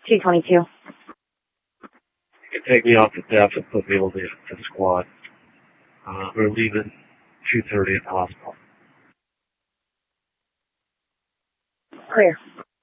222. You can take me off the depth and put me on the squad. We're leaving 2:30 at the hospital. Clear.